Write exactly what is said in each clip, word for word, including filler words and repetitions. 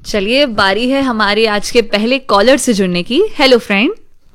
चलिए, बारी है हमारे आज के पहले कॉलर से जुड़ने की। Hello friend.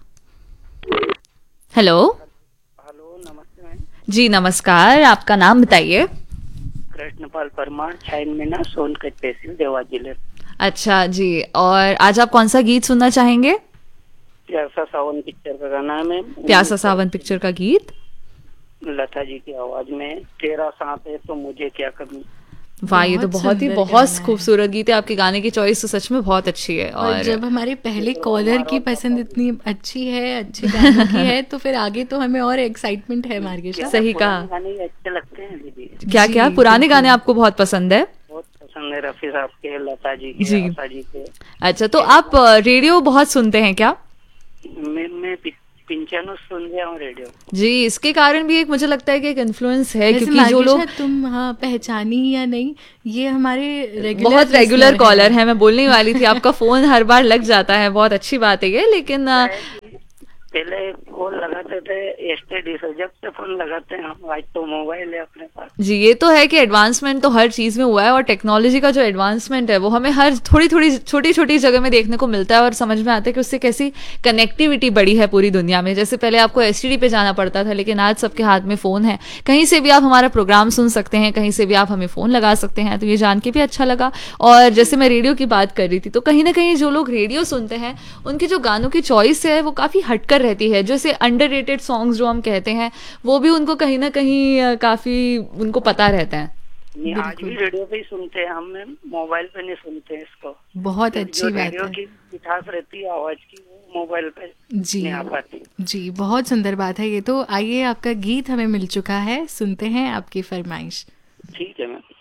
हेलो। हेलो, नमस्ते मैम। जी नमस्कार, आपका नाम बताइए। कृष्णपाल परमार, छाइन मीना, सोनकच तहसील, देवास जिले। अच्छा जी, और आज आप कौन सा गीत सुनना चाहेंगे? प्यासा सावन पिक्चर का गाना है मैम। प्यासा सावन पिक्चर का गीत। लता जी की आवाज में, तेरा साथ है तो मुझे क्या कमी। वाह, ये तो बहुत बहुत ही सुंदर बहुत गाना है। खूबसूरत गीत है। आपके गाने की चॉइस तो सच में बहुत अच्छी है। और और जब हमारे पहले तो कॉलर हमारा की होता पसंद था। इतनी अच्छी है, अच्छे गानों की है, तो फिर आगे तो हमें और एक्साइटमेंट है मार्गेश। क्या सही पुराने कहा। गाने ही अच्छे लगते हैं दीदी। क्या जी क्या पुराने बिल्कुल। गाने आपको बहुत पसंद है? बहुत पसंद है, रफी साहब के, लता जी के, जी। आशा जी के। अच्छा, तो आप अ, रेडियो बहुत सुनते हैं क्या? मैं मैं पि- पिंचानो सुन रहा हूँ रेडियो। जी, इसके कारण भी एक मुझे लगता है कि एक इन्फ्लुएंस है, वैसे क्योंकि जो लोग मार्गेशा, तुम हाँ पहचानी या नहीं, ये हमारे रेगुलर बहुत रेगुलर लिसनर कॉलर हैं। है। मैं बोलने ही वाली थी, आपका फोन हर बार लग जाता है, बहुत अच्छी बात है ये। लेकिन क्या अ, है कि पहले कॉल लगाते थे एसटीडी से, जब से फोन लगाते हैं हम, आज तो मोबाइल है अपने पास। जी, ये तो है कि एडवांसमेंट तो हर चीज़ में हुआ है, और टेक्नोलॉजी का जो एडवांसमेंट है वो हमें हर थोड़ी थोड़ी छोटी छोटी जगह में देखने को मिलता है, और समझ में आता है कि उससे कैसी कनेक्टिविटी बढ़ी है पूरी दुनिया में। जैसे पहले आपको एसटीडी पे जाना पड़ता था, लेकिन आज सबके हाथ में फ़ोन है। कहीं से भी आप हमारा प्रोग्राम सुन सकते हैं, कहीं से भी आप हमें फ़ोन लगा सकते हैं। तो ये जान के भी अच्छा लगा। और जैसे मैं रेडियो की बात कर रही थी, तो कहीं ना कहीं जो लोग रेडियो सुनते हैं उनकी जो गानों की चॉइस है वो काफ़ी हटकर रहती है। जैसे अंडररेटेड सॉन्ग्स जो हम कहते हैं, वो भी उनको कहीं ना कहीं अ, काफ़ी उनको पता रहता है। नहीं, आज भी बिल्कुल, रेडियो पे ही सुनते हैं हम मैम, मोबाइल पे नहीं सुनते हैं इसको। बहुत क्योंकि जो अच्छी बात रेडियो है। की मिठास रहती है आवाज की, वो मोबाइल पे जी नहीं आ पाती। जी, बहुत सुंदर बात है ये तो। आइए, आपका गीत हमें मिल चुका है, सुनते हैं आपकी फरमाइश। ठीक है मैम।